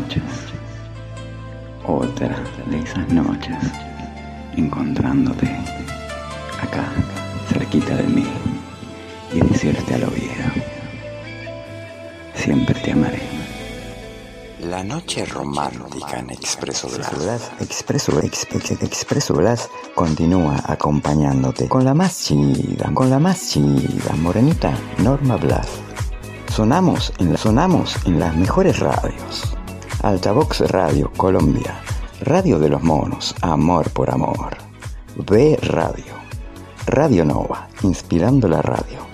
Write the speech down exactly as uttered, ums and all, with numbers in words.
noches, otra de esas noches, encontrándote acá, cerquita de mí, y decirte al oído: siempre te amaré. La noche romántica en Expreso Blas. Expreso, Expreso, Expreso Blas continúa acompañándote con la más chida, con la más chida, morenita Norma Blas. Sonamos en, sonamos en las mejores radios. Altavox Radio Colombia, Radio de los Monos, Amor por Amor. B Radio, Radio Nova, inspirando la radio.